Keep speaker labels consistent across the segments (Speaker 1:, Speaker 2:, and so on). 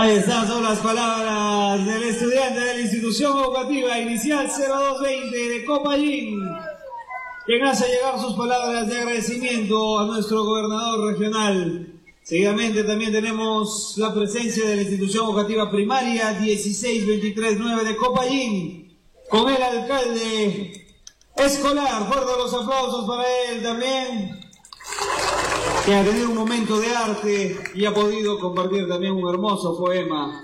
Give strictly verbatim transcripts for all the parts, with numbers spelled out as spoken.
Speaker 1: Ahí están, son las palabras del estudiante de la institución educativa inicial cero dos veinte de Copayín, quien hace llegar sus palabras de agradecimiento a nuestro gobernador regional. Seguidamente también tenemos la presencia de la institución educativa primaria dieciséis veintitrés nueve de Copayín, con el alcalde escolar. Fuerte los aplausos para él también, que ha tenido un momento de arte y ha podido compartir también un hermoso poema.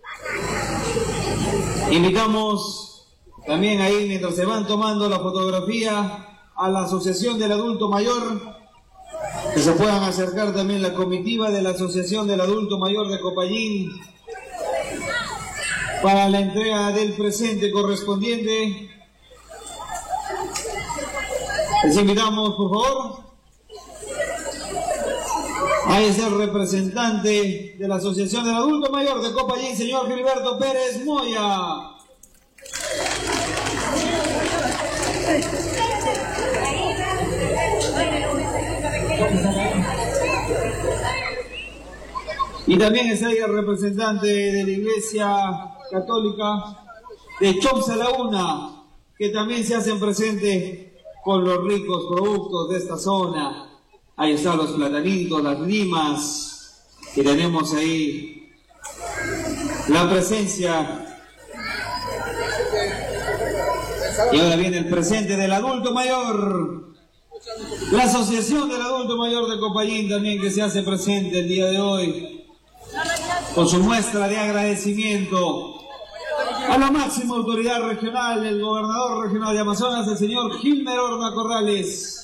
Speaker 1: Invitamos también ahí, mientras se van tomando la fotografía, a la Asociación del Adulto Mayor, que se puedan acercar también la comitiva de la Asociación del Adulto Mayor de Copayín para la entrega del presente correspondiente. Les invitamos, por favor. Ahí es el representante de la Asociación del Adulto Mayor de Copayín, señor Gilberto Pérez Moya. Y también está ahí el representante de la Iglesia Católica de Chomsa Laguna, que también se hacen presente con los ricos productos de esta zona. Ahí están los platanitos, las limas, y tenemos ahí la presencia. Y ahora viene el presente del adulto mayor. La Asociación del Adulto Mayor de Copayín también, que se hace presente el día de hoy, con su muestra de agradecimiento a la máxima autoridad regional, el gobernador regional de Amazonas, el señor Gilmer Horna Corrales.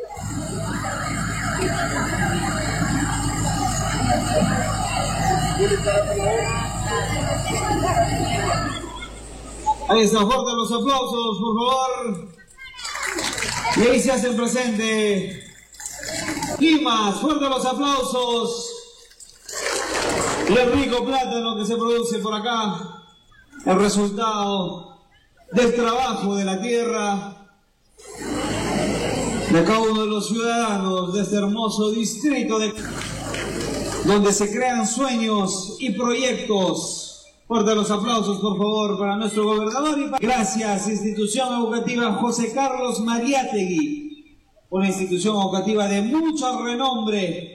Speaker 1: Ahí está, fuerte los aplausos, por favor. Y ahí se hacen presente limas, fuerte los aplausos. Y el rico plátano que se produce por acá, el resultado del trabajo de la tierra de cada uno de los ciudadanos de este hermoso distrito, de, donde se crean sueños y proyectos. Fuerte los aplausos, por favor, para nuestro gobernador. Y para... Gracias, institución educativa José Carlos Mariátegui, una institución educativa de mucho renombre.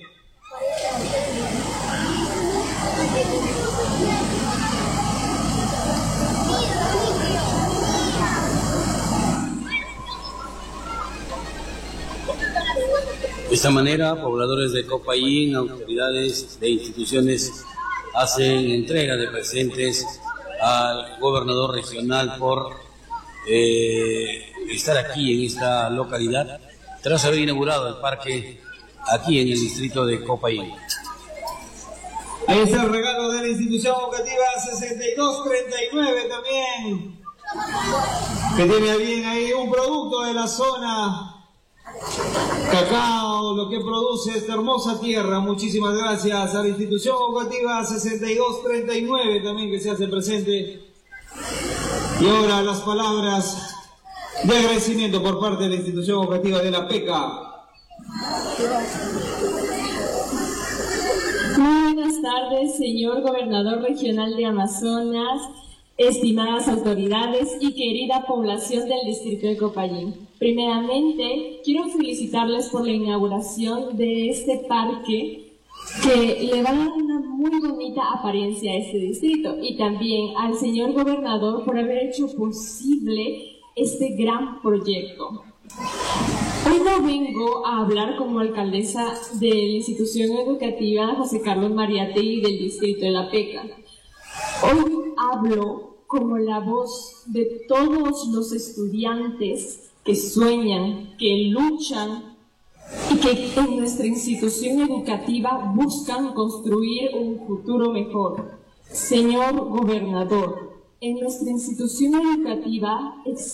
Speaker 2: De esta manera, pobladores de Copayín, autoridades de instituciones hacen entrega de presentes al gobernador regional por eh, estar aquí en esta localidad tras haber inaugurado el parque aquí en el distrito de Copayín.
Speaker 1: Ahí está el regalo de la institución educativa sesenta y dos treinta y nueve también, que tiene bien ahí un producto de la zona, cacao, lo que produce esta hermosa tierra. Muchísimas gracias a la institución educativa sesenta y dos treinta y nueve también, que se hace presente. Y ahora las palabras de agradecimiento por parte de la institución educativa de la PECA.
Speaker 3: Muy buenas tardes, señor gobernador regional de Amazonas, estimadas autoridades y querida población del distrito de Copayín. Primeramente, quiero felicitarles por la inauguración de este parque que le va a dar una muy bonita apariencia a este distrito, y también al señor gobernador por haber hecho posible este gran proyecto. Hoy no vengo a hablar como alcaldesa de la institución educativa José Carlos Mariátegui del distrito de La Peca. Hoy hablo como la voz de todos los estudiantes que sueñan, que luchan y que en nuestra institución educativa buscan construir un futuro mejor. Señor gobernador, en nuestra institución educativa